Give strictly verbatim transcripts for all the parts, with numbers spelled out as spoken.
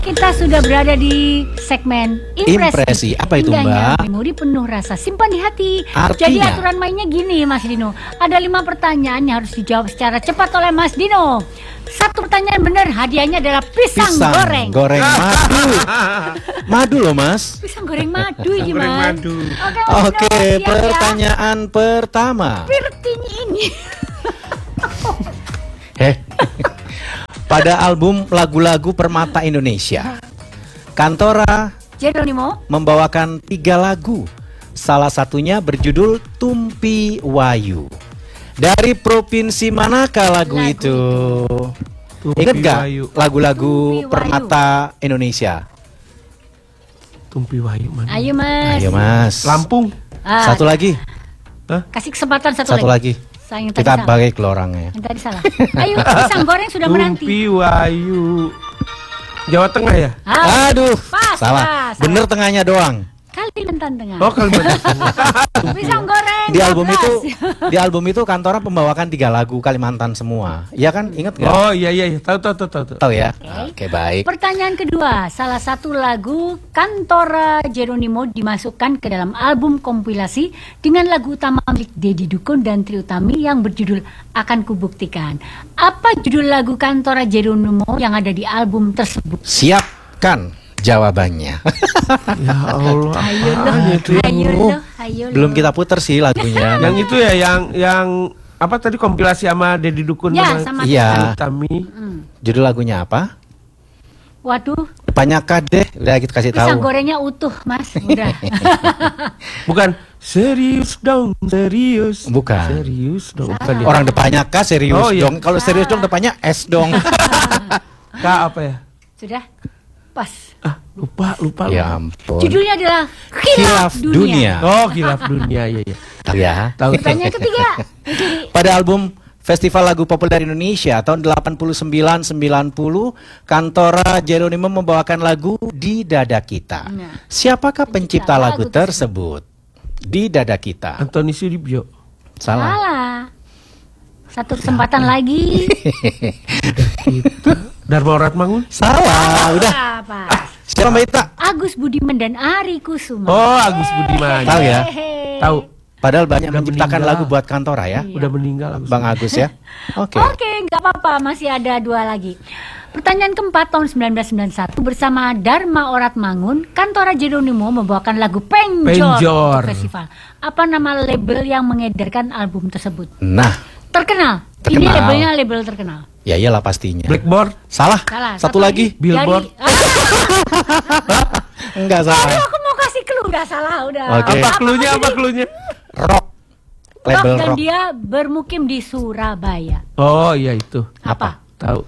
Kita sudah berada di segmen impresi. Impresi, apa itu, Indahnya Mbak? memori penuh rasa simpan di hati. Artinya? Jadi aturan mainnya gini, Mas Dino. Ada lima pertanyaan yang harus dijawab secara cepat oleh Mas Dino. Satu pertanyaan benar, hadiahnya adalah pisang, Pisang goreng. goreng madu. Madu loh, Mas. Pisang goreng madu, Goreng gimana? madu. Oke, Mas Oke, Dino, siap ya? pertanyaan pertama. Pirtinya ini. Eh. Pada album lagu-lagu Permata Indonesia, Kantora Jeronimo membawakan tiga lagu. Salah satunya berjudul Tumpi Wayu. Dari provinsi manakah lagu, Lagu itu? Tumpi Ingat gak Wayu. lagu-lagu Tumpi Wayu. Permata Indonesia? Tumpi Wayu mana? Ayo Mas. Ayo Mas. Lampung. Ah, Satu lagi. kasih kesempatan satu, Satu lagi. Saya yang tadi Kita salah. bagi ke orangnya. Yang tadi salah. Ayo, pisang goreng sudah menanti. Tumpi Wayu. Jawa Tengah ya? Ah, Aduh, pas, salah. pas, Bener tengahnya doang. Kalimantan Tengah. Oh, Kalimantan. Pisang goreng. Di album dua belas. itu, di album itu Kantora membawakan tiga lagu Kalimantan semua. Iya kan? Ingat nggak? Oh iya iya, iya. tahu tahu tahu tahu. tahu. Tahu ya? Oke. Oke, baik. Pertanyaan kedua, salah satu lagu Kantora Jeronimo dimasukkan ke dalam album kompilasi dengan lagu utama milik Deddy Dukun dan Trie Utami yang berjudul Akan Kubuktikan. Apa judul lagu Kantora Jeronimo yang ada di album tersebut? Siapkan jawabannya. Ya Allah. Ayo apaan loh, itu ya? ayo loh, ayo loh. Belum kita puter sih lagunya. Yang itu ya yang yang apa tadi kompilasi sama Deddy Dukun Ya, sama Iya. Utami. Hmm. Judul lagunya apa? Waduh, Banyak deh, udah kita kasih pisang tahu. gorengnya utuh, Mas. Udah. Bukan serius dong, serius. Bukan. Serius dong. Bukan ya? Orang depannya K serius Oh, iya. dong. Kalau serius dong depannya S dong. Kak apa ya? Sudah? Pas. Ah, lupa lupa. Ya lupa. ampun. Judulnya adalah Khilaf Khilaf Dunia. Dunia. Oh, Khilaf Dunia ya ya. Tahu ya. Tahu. Pertanyaan ketiga. Jadi, Pada album Festival Lagu Populer Indonesia tahun delapan puluh sembilan sembilan puluh, Kantora Jeronimo membawakan lagu Di Dada Kita. Nah. Siapakah pencipta Pencipta lagu lagu tersebut? Di Dada Kita. Antoni Sudibyo. Salah. salah. Satu kesempatan lagi. Dharma Oratmangun. Salah. Udah. Apa? Siapa Mbak Ita? Agus Budiman dan Ari Kusuma. Oh, Agus Budiman. Tahu ya? Hehehe. Tahu. Padahal banyak Udah menciptakan meninggal. lagu buat Kantora ya. Iya. Udah meninggal Agus. Bang Agus ya. Oke. Oke, nggak apa-apa, masih ada dua lagi. Pertanyaan keempat tahun seribu sembilan ratus sembilan puluh satu bersama Dharma Oratmangun, Kantora Jeronimo membawakan lagu Penjor, Penjor. untuk festival. Apa nama label yang mengedarkan album tersebut? Nah, Terkenal. Ini Terkenal. labelnya label terkenal. ya iyalah pastinya. Blackboard. Salah. Salah. Satu, lagi. Billboard. Dari- Ah, Enggak aduh, salah. aku mau kasih clue, udah salah, udah. Oke. Apa cluenya? tadi? Apa cluenya? Rock. Rock Label dan rock. dia bermukim di Surabaya. Oh iya itu. Apa? Tahu.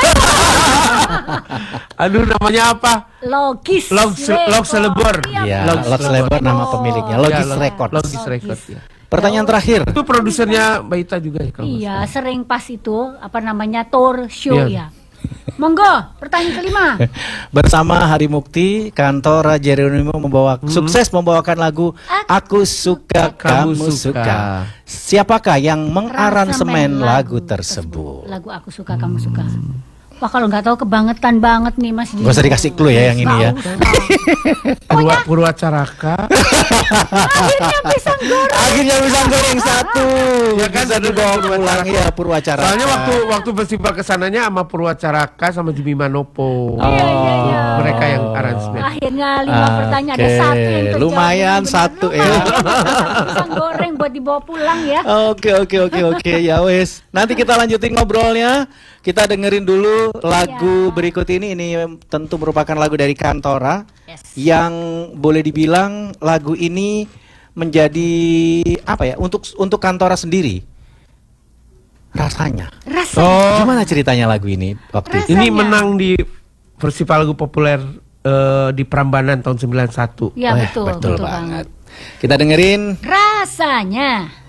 Aduh namanya apa? Logis. Log- Label. Log Celebor. Iya, Logis Logs Labor nama pemiliknya. Logis Ya, Log- Records. Logis Records ya. Pertanyaan terakhir. Itu produsernya Mbak Ita juga ya kalau nggak Iya, salah. sering pas itu apa namanya tour show Iya. ya. Monggo, pertanyaan kelima. Bersama Hari Mukti, Kantora Jeronimo membawa sukses membawakan lagu Aku Suka Kamu Kamu Suka. Suka. Siapakah yang Ransemen mengaransemen lagu tersebut? Lagu Aku Suka Kamu Suka. Wah, kalau nggak tahu kebangetan banget nih Mas Dino. Gak usah dikasih clue ya yang ini ya. Purwa, Purwacaraka. Akhirnya pisang goreng. Akhirnya bisa goreng satu. Ya kan, Bisa ada dibawa Purwacaraka. pulang ya Purwacaraka. Soalnya waktu waktu festival kesananya sama Purwacaraka sama Jimmy Manopo. Iya, iya, iya. Mereka yang aransemen. Akhirnya lima Oke, pertanyaan ada satu yang terjawab. lumayan Bener, satu, ya. lumayan. Pisang goreng buat dibawa pulang ya. Oke oke oke oke ya wes. Nanti kita lanjutin ngobrolnya. Kita dengerin dulu lagu Iya. berikut ini. Ini tentu merupakan lagu dari Kantora Yes. yang boleh dibilang lagu ini menjadi apa ya untuk untuk Kantora sendiri. Rasanya. Rasanya. Oh, Gimana ceritanya lagu ini waktu itu? ini Rasanya. menang di Festival Lagu Populer eh, di Prambanan tahun sembilan puluh satu. Ya Wah, betul, betul betul banget. banget. Kita dengerin. Rasanya.